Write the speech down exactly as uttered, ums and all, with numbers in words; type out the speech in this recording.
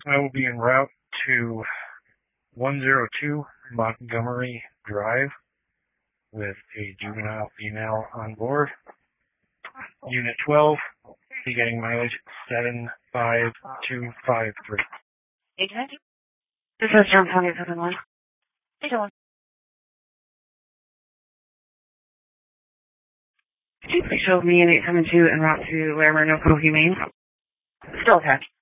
I will be en route to one oh two Montgomery Drive with a juvenile female on board. Unit twelve, beginning mileage seven five two five three. Agent? This is John County seven one. How you doing? Could you please show me an eight seven two en route to Larimer, North Humane? Still attached.